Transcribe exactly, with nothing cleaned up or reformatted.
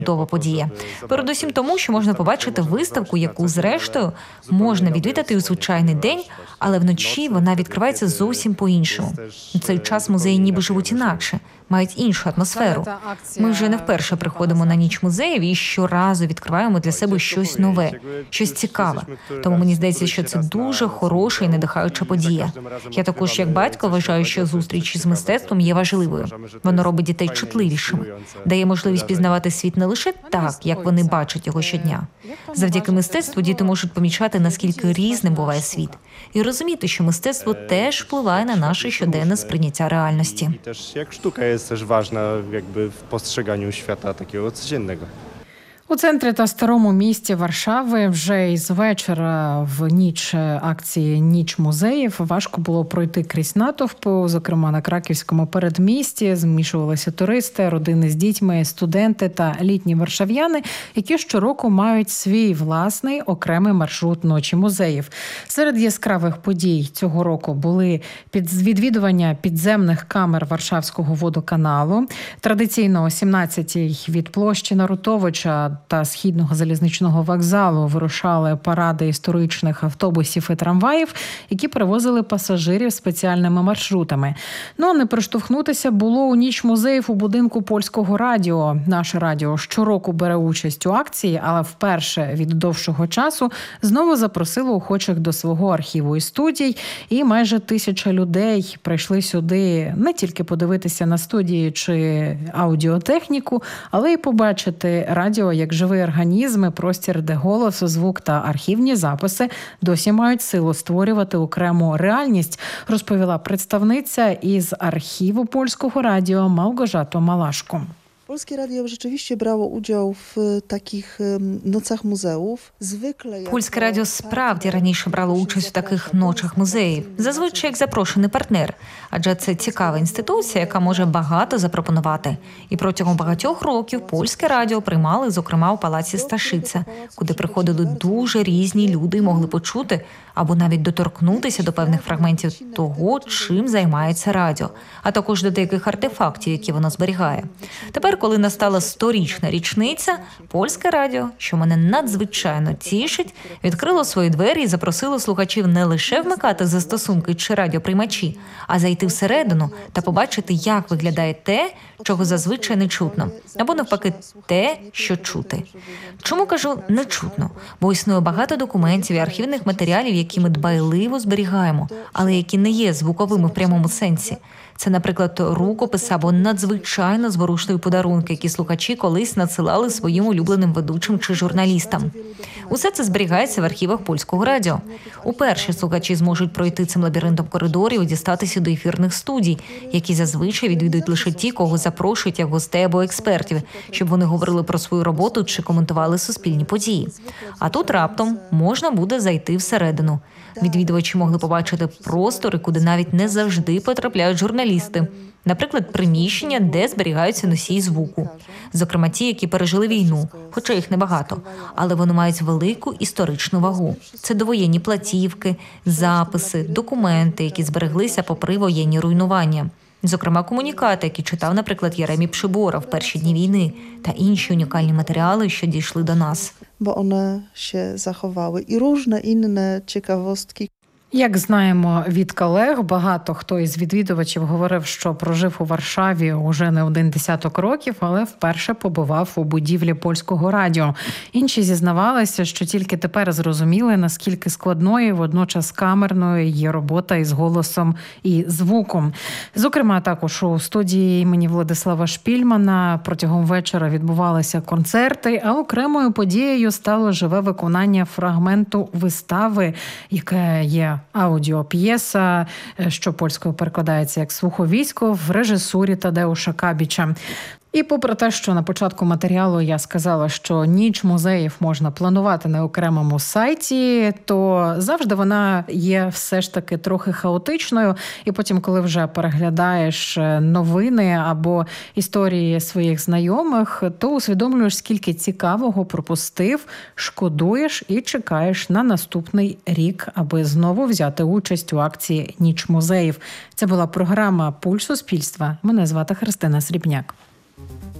чудова подія. Передусім тому, що можна побачити виставку, яку, зрештою, можна відвідати у звичайний день, але вночі вона відкривається зовсім по-іншому. У цей час музеї ніби живуть інакше, мають іншу атмосферу. Ми вже не вперше приходимо на ніч музеїв і щоразу відкриваємо для себе щось нове, щось цікаве. Тому мені здається, що це дуже хороша і надихаюча подія. Я також, як батько, вважаю, що зустріч з мистецтвом є важливою. Воно робить дітей чутливішими, дає можливість пізнавати світ не лише так, як вони бачать його щодня. Завдяки мистецтву діти можуть помічати, наскільки різним буває світ, і розуміти, що мистецтво теж впливає на наше щоденне сприйняття реальності. I też jak sztuka jest też ważna jakby w postrzeganiu świata takiego codziennego. У центрі та старому місті Варшави вже із вечора в ніч акції «Ніч музеїв» важко було пройти крізь натовпу. Зокрема, на краківському передмісті змішувалися туристи, родини з дітьми, студенти та літні варшав'яни, які щороку мають свій власний окремий маршрут «Ночі музеїв». Серед яскравих подій цього року були відвідування підземних камер Варшавського водоканалу. Традиційно о сімнадцятій від площі Нарутовича та Східного залізничного вокзалу вирушали паради історичних автобусів і трамваїв, які перевозили пасажирів спеціальними маршрутами. Ну а не проштовхнутися було у ніч музеїв у будинку Польського радіо. Наше радіо щороку бере участь у акції, але вперше від довшого часу знову запросило охочих до свого архіву і студій. І майже тисяча людей прийшли сюди не тільки подивитися на студії чи аудіотехніку, але й побачити радіо як живий організм, простір, де голос, звук та архівні записи досі мають силу створювати окрему реальність, розповіла представниця із архіву Польського радіо Małgorzata Малашко. Polskie Radio rzeczywiście brało udział w takich nocach muzeów. Zwykle Польське радіо справді раніше брало участь у таких ночах музеїв, зазвичай як запрошений партнер, адже це цікава інституція, яка може багато запропонувати. І протягом багатьох років Польське радіо приймали, зокрема, у палаці Сташиця, куди приходили дуже різні люди і могли почути або навіть доторкнутися до певних фрагментів того, чим займається радіо, а також до деяких артефактів, які воно зберігає. Тепер, коли настала сторічна річниця, Польське радіо, що мене надзвичайно тішить, відкрило свої двері і запросило слухачів не лише вмикати застосунки чи радіоприймачі, а зайти всередину та побачити, як виглядає те, чого зазвичай не чутно, або навпаки те, що чути. Чому кажу «не чутно»? Бо існує багато документів і архівних матеріалів, які ми дбайливо зберігаємо, але які не є звуковими в прямому сенсі. Це, наприклад, рукописи або надзвичайно зворушливі подарунки, які слухачі колись надсилали своїм улюбленим ведучим чи журналістам. Усе це зберігається в архівах Польського радіо. Уперше слухачі зможуть пройти цим лабіринтом коридорів і дістатися до ефірних студій, які зазвичай відвідують лише ті, кого запрошують як гостей або експертів, щоб вони говорили про свою роботу чи коментували суспільні події. А тут раптом можна буде зайти всередину. Відвідувачі могли побачити простори, куди навіть не завжди потрапляють журналісти. Наприклад, приміщення, де зберігаються носії звуку. Зокрема, ті, які пережили війну, хоча їх небагато. Але вони мають велику історичну вагу. Це довоєнні платівки, записи, документи, які збереглися попри воєнні руйнування. Зокрема, комунікати, які читав, наприклад, Єремій Пшибора в перші дні війни, та інші унікальні матеріали, що дійшли до нас. bo one się zachowały i różne inne ciekawostki. Як знаємо від колег, багато хто із відвідувачів говорив, що прожив у Варшаві уже не один десяток років, але вперше побував у будівлі Польського радіо. Інші зізнавалися, що тільки тепер зрозуміли, наскільки складною, водночас камерною є робота із голосом і звуком. Зокрема, також у студії імені Владислава Шпільмана протягом вечора відбувалися концерти, а окремою подією стало живе виконання фрагменту вистави, яке є аудіоп'єса, що польською перекладається як «Слуховисько» в режисурі Тадеуша Кабіча. І попри те, що на початку матеріалу я сказала, що ніч музеїв можна планувати на окремому сайті, то завжди вона є все ж таки трохи хаотичною. І потім, коли вже переглядаєш новини або історії своїх знайомих, то усвідомлюєш, скільки цікавого пропустив, шкодуєш і чекаєш на наступний рік, аби знову взяти участь у акції «Ніч музеїв». Це була програма «Пульс суспільства». Мене звати Христина Срібняк.